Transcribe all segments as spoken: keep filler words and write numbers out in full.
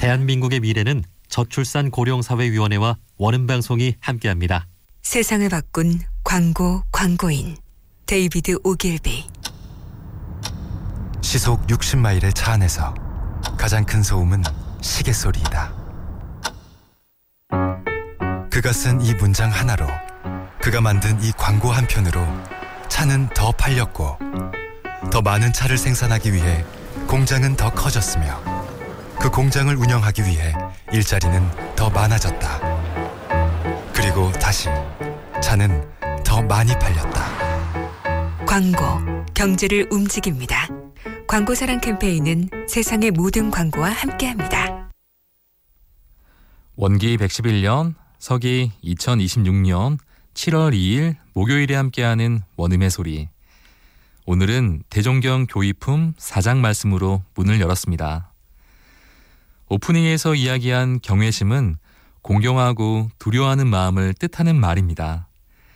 대한민국의 미래는 저출산 고령사회위원회와 원음방송이 함께합니다. 세상을 바꾼 광고 광고인 데이비드 오길비. 시속 육십 마일의 차 안에서 가장 큰 소음은 시계 소리이다. 그가 쓴 이 문장 하나로, 그가 만든 이 광고 한 편으로 차는 더 팔렸고, 더 많은 차를 생산하기 위해 공장은 더 커졌으며, 그 공장을 운영하기 위해 일자리는 더 많아졌다. 그리고 다시 차는 더 많이 팔렸다. 광고, 경제를 움직입니다. 광고사랑 캠페인은 세상의 모든 광고와 함께합니다. 원기 백십일 년, 서기 이천이십육 년 칠월 이일 목요일에 함께하는 원음의 소리. 오늘은 대종경 교의품 사 장 말씀으로 문을 열었습니다. 오프닝에서 이야기한 경외심은 공경하고 두려워하는 마음을 뜻하는 말입니다.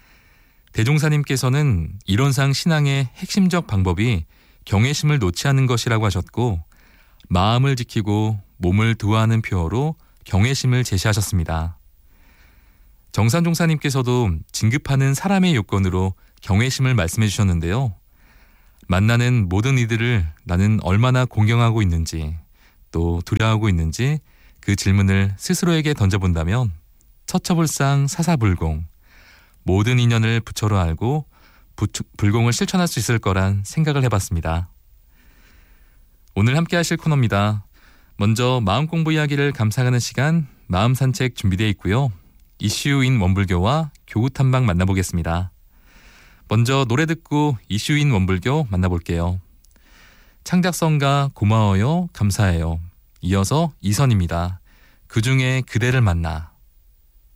대종사님께서는 이론상 신앙의 핵심적 방법이 경외심을 놓지 않는 것이라고 하셨고, 마음을 지키고 몸을 두어하는 표어로 경외심을 제시하셨습니다. 정산종사님께서도 진급하는 사람의 요건으로 경외심을 말씀해 주셨는데요. 만나는 모든 이들을 나는 얼마나 공경하고 있는지, 또 두려워하고 있는지 그 질문을 스스로에게 던져본다면 처처불상 사사불공, 모든 인연을 부처로 알고 부추, 불공을 실천할 수 있을 거란 생각을 해봤습니다. 오늘 함께 하실 코너입니다. 먼저 마음 공부 이야기를 감상하는 시간, 마음 산책 준비되어 있고요. 이슈인 원불교와 교구 탐방 만나보겠습니다. 먼저 노래 듣고 이슈인 원불교 만나볼게요. 창작성가 고마워요, 감사해요. 이어서 이선입니다. 그중에 그대를 만나.